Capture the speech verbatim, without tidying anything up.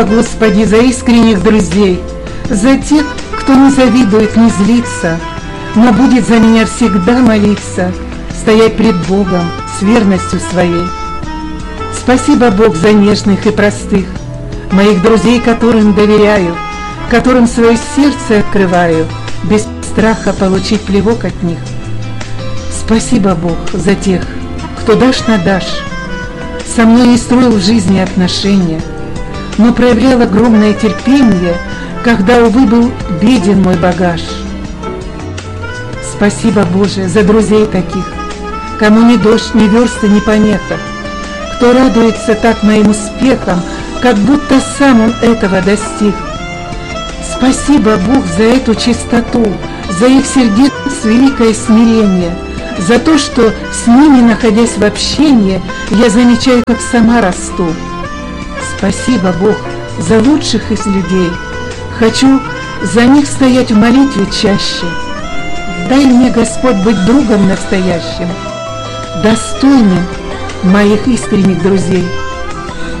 Господи, за искренних друзей, за тех, кто не завидует, не злится, но будет за меня всегда молиться, стоять пред Богом с верностью своей. Спасибо, Бог, за нежных и простых, моих друзей, которым доверяю, которым свое сердце открываю, без страха получить плевок от них. Спасибо, Бог, за тех, кто дашь на дашь, со мной не строил в жизни отношения, но проявлял огромное терпение, когда, увы, был беден мой багаж. Спасибо, Боже, за друзей таких, кому ни дождь, ни версты, ни помеха, кто радуется так моим успехам, как будто сам он этого достиг. Спасибо, Бог, за эту чистоту, за их сердец великое смирение, за то, что с ними, находясь в общении, я замечаю, как сама расту. Спасибо, Бог, за лучших из людей. Хочу за них стоять в молитве чаще. Дай мне, Господь, быть другом настоящим, достойным моих искренних друзей.